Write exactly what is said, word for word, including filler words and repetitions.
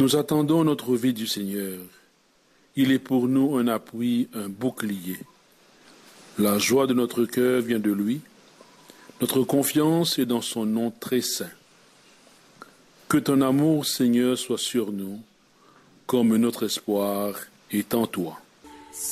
Nous attendons notre vie du Seigneur. Il est pour nous un appui, un bouclier. La joie de notre cœur vient de lui. Notre confiance est dans son nom très saint. Que ton amour, Seigneur, soit sur nous, comme notre espoir est en toi.